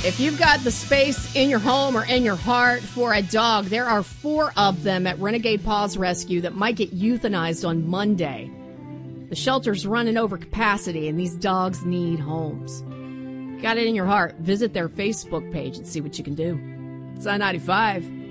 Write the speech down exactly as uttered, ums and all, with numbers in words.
If you've got the space in your home or in your heart for a dog, there are four of them at Renegade Paws Rescue that might get euthanized on Monday. The shelter's running over capacity, and these dogs need homes. Got it in your heart? Visit their Facebook page and see what you can do. It's I ninety-five.